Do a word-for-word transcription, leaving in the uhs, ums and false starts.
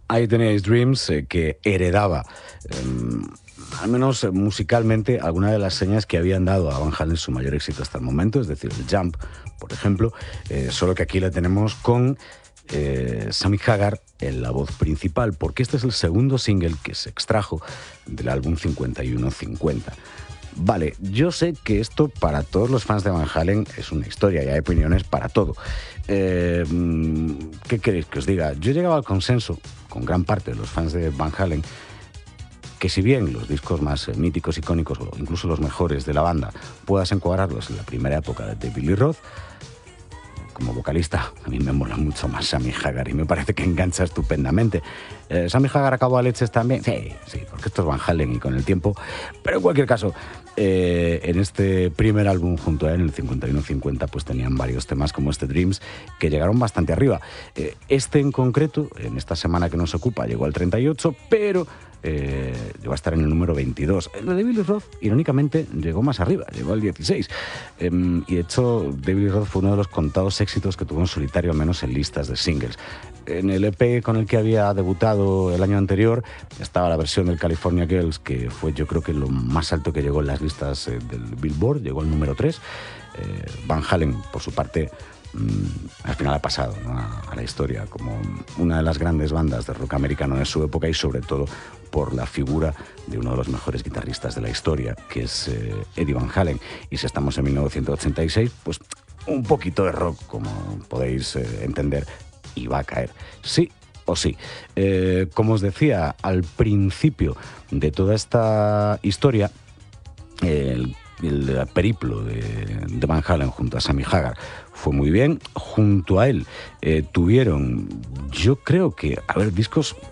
Ahí tenéis Dreams, eh, que heredaba, eh, al menos eh, musicalmente, alguna de las señas que habían dado a Van Halen su mayor éxito hasta el momento, es decir, el Jump, por ejemplo, eh, solo que aquí la tenemos con eh, Sammy Hagar en la voz principal, porque este es el segundo single que se extrajo del álbum cincuenta y uno cincuenta. Vale, yo sé que esto para todos los fans de Van Halen es una historia y hay opiniones para todo. Eh, ¿Qué queréis que os diga? Yo llegaba al consenso con gran parte de los fans de Van Halen que si bien los discos más eh, míticos, icónicos o incluso los mejores de la banda puedas encuadrarlos en la primera época de Billy Roth, como vocalista a mí me mola mucho más Sammy Hagar y me parece que engancha estupendamente. Eh, ¿Sammy Hagar acabó a leches también? Sí, sí, porque esto es Van Halen y con el tiempo. Pero en cualquier caso, eh, en este primer álbum junto a él, en el cincuenta y uno cincuenta, pues tenían varios temas como este Dreams que llegaron bastante arriba. Eh, este en concreto, en esta semana que nos ocupa, llegó al treinta y ocho, pero Eh, llegó a estar en el número veintidós. El de Billy Roth, irónicamente, llegó más arriba, llegó al dieciséis. Eh, y de hecho, Billy Roth fue uno de los contados éxitos que tuvo en solitario, al menos en listas de singles. En el E P con el que había debutado el año anterior estaba la versión del California Girls, que fue yo creo que lo más alto que llegó en las listas eh, del Billboard, llegó al número tres. Eh, Van Halen, por su parte, al final ha pasado, ¿no?, a, a la historia como una de las grandes bandas de rock americano de su época y sobre todo por la figura de uno de los mejores guitarristas de la historia, que es eh, Eddie Van Halen. Y si estamos en mil novecientos ochenta y seis, pues un poquito de rock, como podéis eh, entender, iba a caer. Sí o sí. Eh, como os decía al principio de toda esta historia, el El periplo de, de Van Halen junto a Sammy Hagar fue muy bien. Junto a él eh, tuvieron, yo creo que, a ver, discos